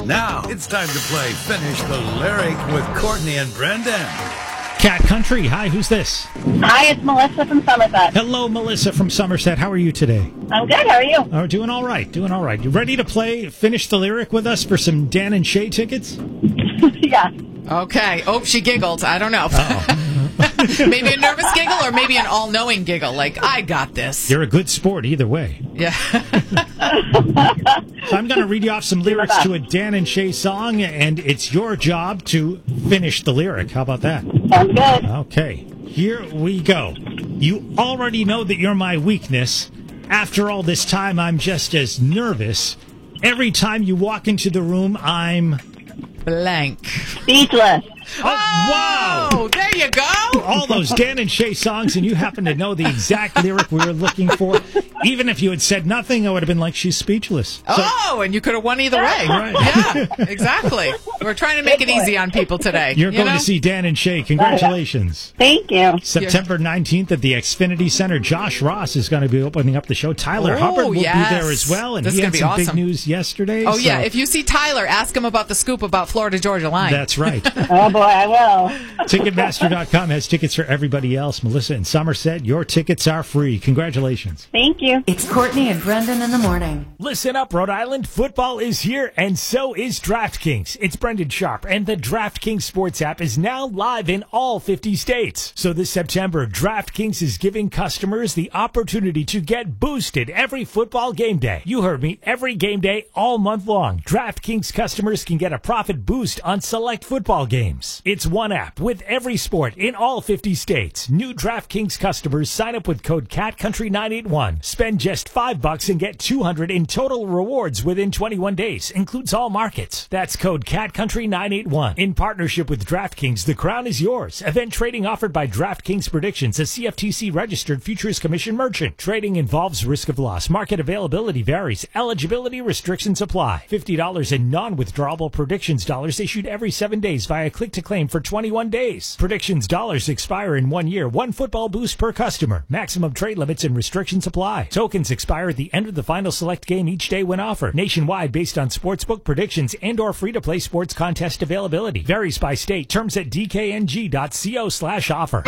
Now it's time to play Finish the Lyric with Courtney and Brendan. Cat Country, hi, who's this? Hi, it's Melissa from Somerset. Hello, Melissa from Somerset. How are you today? I'm good. How are you? Oh, doing all right. You ready to play Finish the Lyric with us for some Dan and Shay tickets? Yeah. Okay. Oh, she giggled. I don't know. Maybe a nervous giggle or maybe an all-knowing giggle, like, I got this. You're a good sport either way. Yeah. So I'm going to read you off some lyrics to a Dan and Shay song, and it's your job to finish the lyric. How about that? Sounds good. Okay, here we go. You already know that you're my weakness. After all this time, I'm just as nervous. Every time you walk into the room, I'm... Blank. Speechless. Oh, wow! There you go. All those Dan and Shay songs, and you happen to know the exact lyric we were looking for. Even if you had said nothing, I would have been like, she's speechless. So, and you could have won either way. Right. Yeah, exactly. We're trying to make it easy on people today. You're going to see Dan and Shay. Congratulations. Thank you. September 19th at the Xfinity Center. Josh Ross is going to be opening up the show. Tyler Hubbard will be there as well. And this he is had gonna be some big news yesterday. Oh, yeah. If you see Tyler, ask him about the scoop about Florida-Georgia line. That's right. Oh, boy, I will. Ticketmaster.com has tickets for everybody else. Melissa in Somerset, your tickets are free. Congratulations. Thank you. It's Courtney and Brendan in the morning. Listen up, Rhode Island. Football is here, and so is DraftKings. It's Brendan Sharp, and the DraftKings Sports app is now live in all 50 states. So this September, DraftKings is giving customers the opportunity to get boosted every football game day. You heard me, every game day all month long. DraftKings customers can get a profit boost on select football games. It's one app with every sport in all 50 states. New DraftKings customers sign up with code CATCountry981. Spend just $5 and get $200 in total rewards within 21 days. Includes all markets. That's code CATCountry981. In partnership with DraftKings, the crown is yours. Event trading offered by DraftKings Predictions, a CFTC registered Futures Commission merchant. Trading involves risk of loss. Market availability varies. Eligibility restrictions apply. $50 in non-withdrawable predictions dollars issued every 7 days via click to claim for 21 days. Predictions dollars expire in 1 year. One football boost per customer. Maximum trade limits and restrictions apply. Tokens expire at the end of the final select game each day when offered. Nationwide based on sportsbook predictions and or free-to-play sports contest availability. Varies by state. Terms at dkng.co/offer.